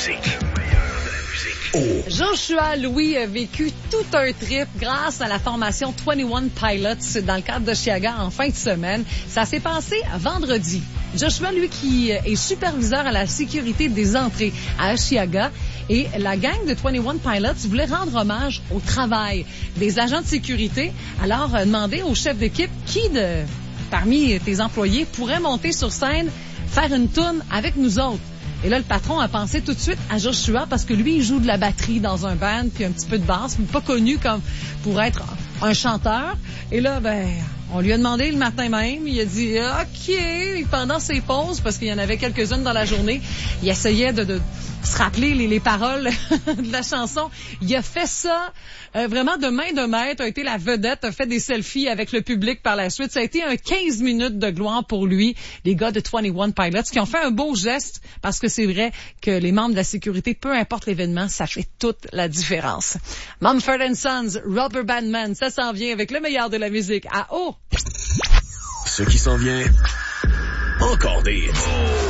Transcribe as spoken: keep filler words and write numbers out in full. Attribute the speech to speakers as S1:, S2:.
S1: musique. Oh.
S2: Joshua Louis a vécu tout un trip grâce à la formation vingt et un Pilots dans le cadre de Chiaga en fin de semaine. Ça s'est passé vendredi. Joshua, lui, qui est superviseur à la sécurité des entrées à Chiaga, et la gang de vingt et un Pilots voulait rendre hommage au travail des agents de sécurité. Alors, euh, demander au chef d'équipe qui de parmi tes employés pourrait monter sur scène, faire une toune avec nous autres. Et là, le patron a pensé tout de suite à Joshua parce que lui, il joue de la batterie dans un band puis un petit peu de basse, mais pas connu comme pour être un chanteur. Et là, ben, on lui a demandé le matin même. Il a dit OK. Et pendant ses pauses, parce qu'il y en avait quelques-unes dans la journée, il essayait de, de se rappeler les, les paroles de la chanson. Il a fait ça euh, vraiment de main de maître, a été la vedette, a fait des selfies avec le public par la suite. Ça a été un quinze minutes de gloire pour lui, les gars de vingt et un Pilots, qui ont fait un beau geste parce que c'est vrai que les membres de la sécurité, peu importe l'événement, ça fait toute la différence. Mumford and Sons, Rubber Band Man, ça s'en vient avec le meilleur de la musique à haut.
S1: Ce qui s'en vient, encore des hits.